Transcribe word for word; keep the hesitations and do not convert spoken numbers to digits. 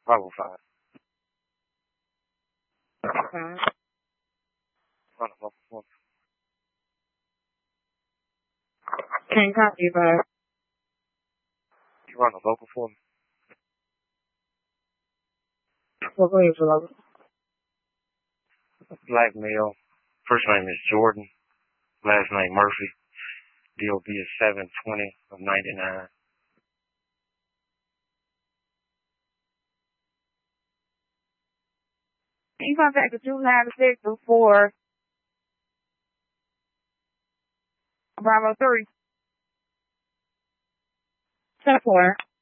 Bravo five. Okay. Run a local for me. Can't copy you, but You run a local for me. we'll go ahead for local. Black male. First name is Jordan. Last name Murphy. D O B is seven twenty of ninety-nine. You contacted two nine six before Bravo three. ten four.